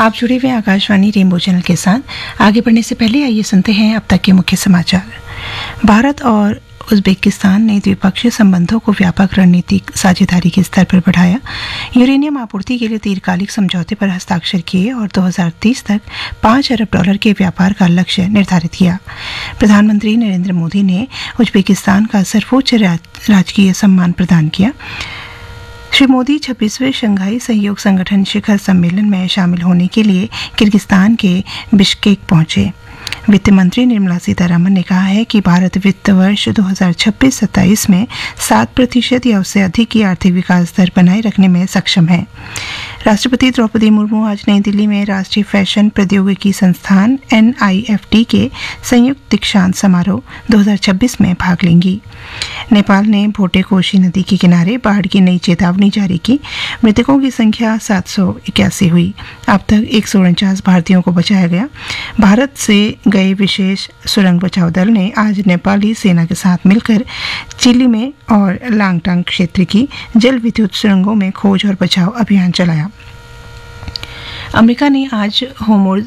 आप जुड़े हुए आकाशवाणी रेनबो चैनल के साथ। आगे बढ़ने से पहले आइए सुनते हैं अब तक के मुख्य समाचार। भारत और उज्बेकिस्तान ने द्विपक्षीय संबंधों को व्यापक रणनीतिक साझेदारी के स्तर पर बढ़ाया। यूरेनियम आपूर्ति के लिए दीर्घकालिक समझौते पर हस्ताक्षर किए और 2030 तक $5 अरब के व्यापार का लक्ष्य निर्धारित किया। प्रधानमंत्री नरेंद्र मोदी ने उज्बेकिस्तान का सर्वोच्च राजकीय सम्मान प्रदान किया। श्री मोदी 26वें शंघाई सहयोग संगठन शिखर सम्मेलन में शामिल होने के लिए किर्गिस्तान के बिश्केक पहुंचे। वित्त मंत्री निर्मला सीतारमण ने कहा है कि भारत वित्त वर्ष 2026-27 में 7% या उससे अधिक की आर्थिक विकास दर बनाए रखने में सक्षम है। राष्ट्रपति द्रौपदी मुर्मू आज नई दिल्ली में राष्ट्रीय फैशन प्रौद्योगिकी संस्थान NIFT के संयुक्त दीक्षांत समारोह 2026 में भाग लेंगी। नेपाल ने भोटे कोशी नदी के किनारे बाढ़ की नई चेतावनी जारी की। मृतकों की संख्या 781 हुई। अब तक 149 भारतीयों को बचाया गया। भारत से गए विशेष सुरंग बचाव दल ने आज नेपाली सेना के साथ मिलकर चिली में और लांगटांग क्षेत्र की जल विद्युत सुरंगों में खोज और बचाव अभियान चलाया। अमेरिका ने आज होर्मुज़